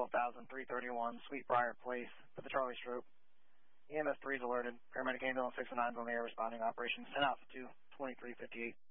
12,331, Sweet Briar Place, for the Charlie Stroop. EMS 3 is alerted. Paramedic ambulance 609 is on the air responding. Operations 10 out for 2, 2358.